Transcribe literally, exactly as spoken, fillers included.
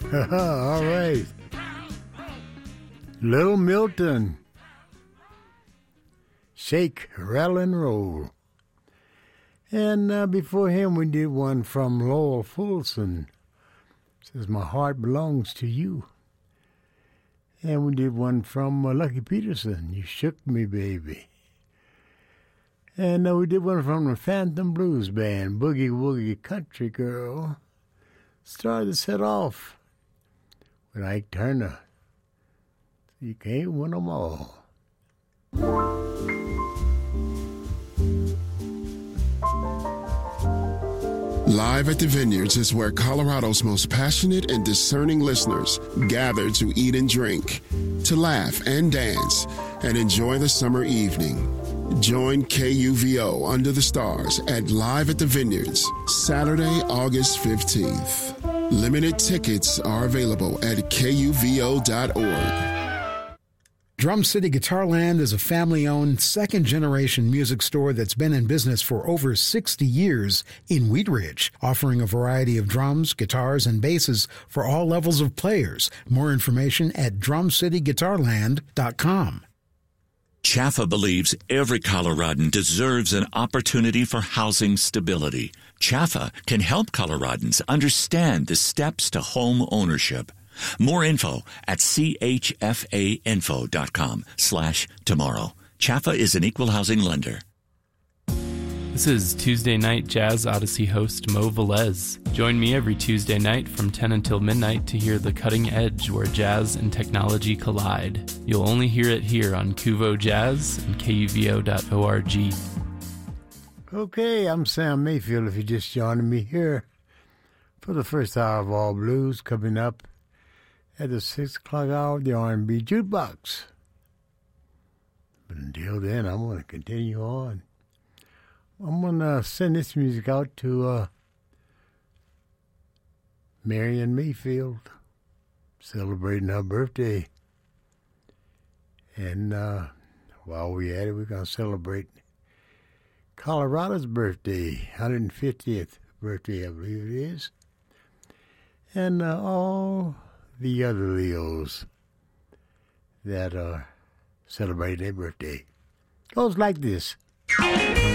All right. Little Milton. Shake, Rattle, and Roll. And uh, before him, we did one from Lowell Fulson. It says, My Heart Belongs to You. And we did one from uh, Lucky Peterson, You Shook Me, Baby. And uh, we did one from the Phantom Blues Band, Boogie Woogie Country Girl. Started to set off with Ike Turner. You can't win them all. Live at the Vineyards is where Colorado's most passionate and discerning listeners gather to eat and drink, to laugh and dance, and enjoy the summer evening. Join K U V O Under the Stars at Live at the Vineyards, Saturday, August fifteenth. Limited tickets are available at K U V O dot org. Drum City Guitarland is a family-owned, second-generation music store that's been in business for over sixty years in Wheat Ridge, offering a variety of drums, guitars, and basses for all levels of players. More information at drum city guitarland dot com. CHAFA believes every Coloradan deserves an opportunity for housing stability. CHAFA can help Coloradans understand the steps to home ownership. More info at C H F A info dot com slash tomorrow. CHAFA is an equal housing lender. This is Tuesday Night Jazz Odyssey host Mo Velez. Join me every Tuesday night from ten until midnight to hear the cutting edge where jazz and technology collide. You'll only hear it here on Kuvo Jazz and K U V O dot org. Okay, I'm Sam Mayfield if you're just joining me here for the first hour of All Blues, coming up at the six o'clock hour of the R and B Jukebox. But until then, I'm going to continue on. I'm going to send this music out to uh, Marion Mayfield, celebrating her birthday. And uh, while we're at it, we're going to celebrate Colorado's birthday, one hundred fiftieth birthday, I believe it is. And uh, all the other Leos that are celebrating their birthday. Goes like this.